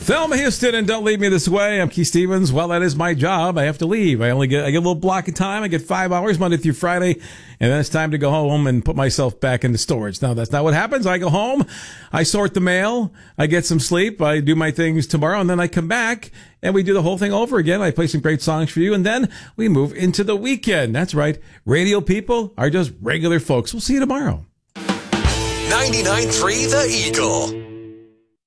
Thelma Houston and Don't Leave Me This Way. I'm Keith Stevens. Well, that is my job. I have to leave. I get a little block of time. I get 5 hours Monday through Friday, and then it's time to go home and put myself back into storage. Now, that's not what happens. I go home, I sort the mail, I get some sleep, I do my things tomorrow, and then I come back and we do the whole thing over again. I play some great songs for you, and then we move into the weekend. That's right. Radio people are just regular folks. We'll see you tomorrow. 99.3 The Eagle.